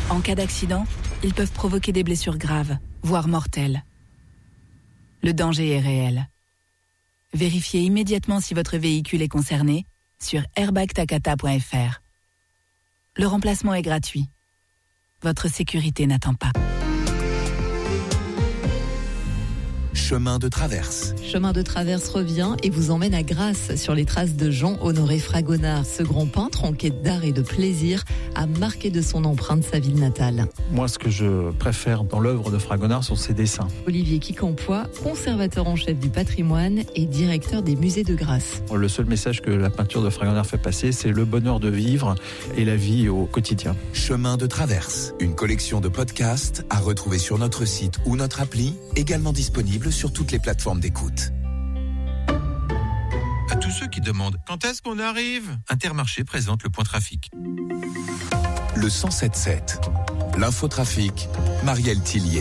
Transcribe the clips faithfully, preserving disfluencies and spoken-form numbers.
En cas d'accident, ils peuvent provoquer des blessures graves, voire mortelles. Le danger est réel. Vérifiez immédiatement si votre véhicule est concerné sur airbag takata point f r. Le remplacement est gratuit. Votre sécurité n'attend pas. Chemin de traverse. Chemin de traverse revient et vous emmène à Grasse, sur les traces de Jean-Honoré Fragonard. Ce grand peintre en quête d'art et de plaisir a marqué de son empreinte sa ville natale. Moi, ce que je préfère dans l'œuvre de Fragonard sont ses dessins. Olivier Quincampoix, conservateur en chef du patrimoine et directeur des musées de Grasse. Le seul message que la peinture de Fragonard fait passer, c'est le bonheur de vivre et la vie au quotidien. Chemin de traverse, une collection de podcasts à retrouver sur notre site ou notre appli, également disponible sur toutes les plateformes d'écoute. À tous ceux qui demandent quand est-ce qu'on arrive, Intermarché présente le point trafic. Le cent sept sept, l'infotrafic, Marielle Tillier.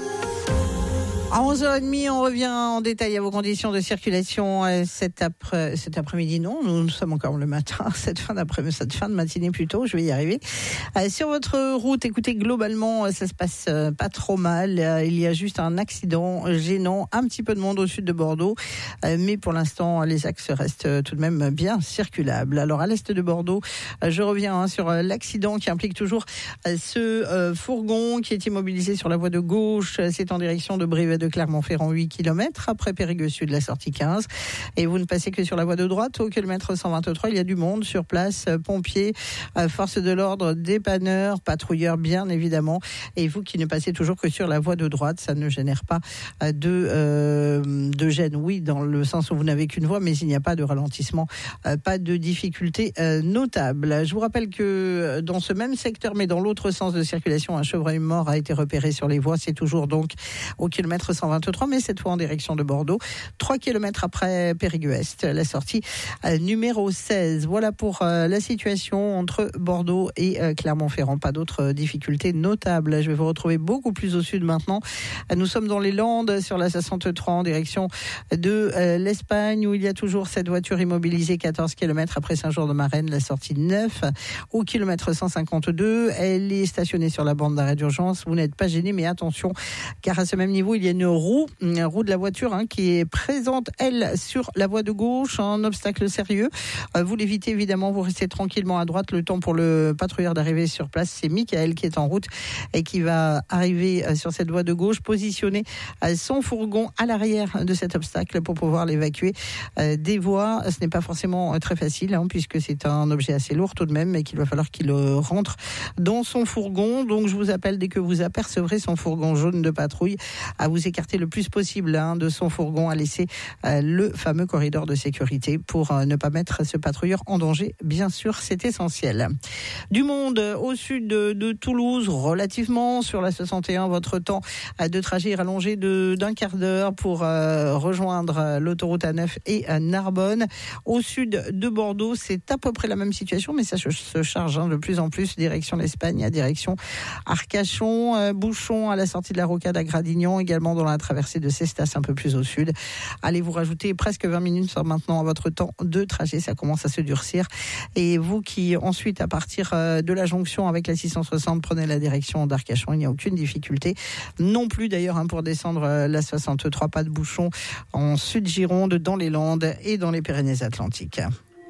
À onze heures trente, on revient en détail à vos conditions de circulation cet, après, cet après-midi. Non, nous, nous sommes encore le matin, cette fin d'après-midi, cette fin de matinée plutôt, je vais y arriver. Euh, sur votre route, écoutez, globalement, ça se passe euh, pas trop mal. Euh, il y a juste un accident gênant, un petit peu de monde au sud de Bordeaux, euh, mais pour l'instant, les axes restent euh, tout de même bien circulables. Alors, à l'est de Bordeaux, euh, je reviens hein, sur euh, l'accident qui implique toujours euh, ce euh, fourgon qui est immobilisé sur la voie de gauche. C'est en direction de Brive de Clermont-Ferrand, huit kilomètres après Périgueux Sud, la sortie quinze. Et vous ne passez que sur la voie de droite. Au kilomètre cent vingt-trois, il y a du monde sur place, pompiers, forces de l'ordre, dépanneurs, patrouilleurs bien évidemment. Et vous qui ne passez toujours que sur la voie de droite, ça ne génère pas de, euh, de gêne. Oui, dans le sens où vous n'avez qu'une voie, mais il n'y a pas de ralentissement, euh, pas de difficulté euh, notable. Je vous rappelle que dans ce même secteur, mais dans l'autre sens de circulation, un chevreuil mort a été repéré sur les voies. C'est toujours donc au kilomètre cent vingt-trois, mais cette fois en direction de Bordeaux, trois kilomètres après Périgueux-Est, la sortie euh, numéro seize. Voilà pour euh, la situation entre Bordeaux et euh, Clermont-Ferrand. Pas d'autres euh, difficultés notables. Je vais vous retrouver beaucoup plus au sud maintenant. Euh, nous sommes dans les Landes, sur la soixante-trois, en direction de euh, l'Espagne, où il y a toujours cette voiture immobilisée, quatorze kilomètres après Saint-Jean-de-Marennes, la sortie neuf, au kilomètre cent cinquante-deux. Elle est stationnée sur la bande d'arrêt d'urgence. Vous n'êtes pas gêné, mais attention, car à ce même niveau, il y a une roue, une roue de la voiture hein, qui est présente, elle, sur la voie de gauche, un obstacle sérieux. Euh, vous l'évitez évidemment, vous restez tranquillement à droite, le temps pour le patrouilleur d'arriver sur place. C'est Michael qui est en route et qui va arriver euh, sur cette voie de gauche, positionner euh, son fourgon à l'arrière de cet obstacle pour pouvoir l'évacuer euh, des voies. Ce n'est pas forcément euh, très facile hein, puisque c'est un objet assez lourd tout de même, mais qu'il va falloir qu'il euh, rentre dans son fourgon. Donc je vous appelle dès que vous apercevrez son fourgon jaune de patrouille à vous écarter le plus possible hein, de son fourgon, à laisser euh, le fameux corridor de sécurité pour euh, ne pas mettre ce patrouilleur en danger. Bien sûr, c'est essentiel. Du monde au sud de, de Toulouse, relativement sur la soixante et un, votre temps euh, de trajet est rallongé de, d'un quart d'heure pour euh, rejoindre euh, l'autoroute A neuf et euh, Narbonne. Au sud de Bordeaux, c'est à peu près la même situation, mais ça se, se charge hein, de plus en plus, direction l'Espagne, direction Arcachon, euh, bouchon à la sortie de la rocade à Gradignan, également dans la traversée de Cestas un peu plus au sud. Allez vous rajouter presque vingt minutes maintenant à votre temps de trajet, ça commence à se durcir. Et vous qui ensuite à partir de la jonction avec la six cent soixante prenez la direction d'Arcachon, il n'y a aucune difficulté non plus d'ailleurs hein, pour descendre la soixante-trois, pas de bouchon en sud Gironde, dans les Landes et dans les Pyrénées-Atlantiques.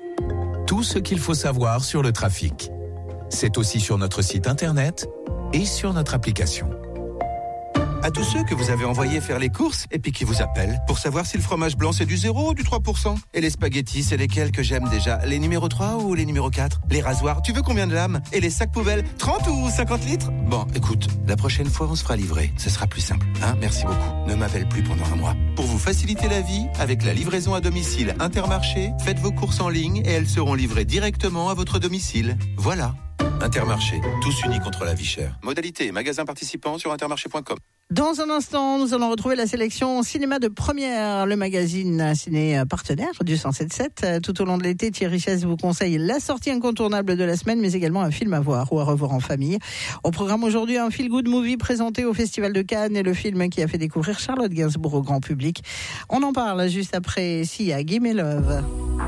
Tout ce qu'il faut savoir sur le trafic, c'est aussi sur notre site internet et sur notre application. À tous ceux que vous avez envoyés faire les courses et puis qui vous appellent pour savoir si le fromage blanc c'est du zéro ou du trois pour cent. Et les spaghettis, c'est lesquels que j'aime déjà? Les numéro trois ou les numéro quatre? Les rasoirs, tu veux combien de lames? Et les sacs poubelles, trente ou cinquante litres? Bon, écoute, la prochaine fois on se fera livrer. Ce sera plus simple, hein? Merci beaucoup. Ne m'appelle plus pendant un mois. Pour vous faciliter la vie, avec la livraison à domicile Intermarché, faites vos courses en ligne et elles seront livrées directement à votre domicile. Voilà. Intermarché, tous unis contre la vie chère. Modalité et magasin participant sur intermarché point com. Dans un instant, nous allons retrouver la sélection cinéma de première, le magazine ciné partenaire du cent sept sept. Tout au long de l'été, Thierry Chaise vous conseille la sortie incontournable de la semaine, mais également un film à voir ou à revoir en famille. Au programme aujourd'hui, un feel-good movie présenté au Festival de Cannes et le film qui a fait découvrir Charlotte Gainsbourg au grand public. On en parle juste après Sia, Gimme Love.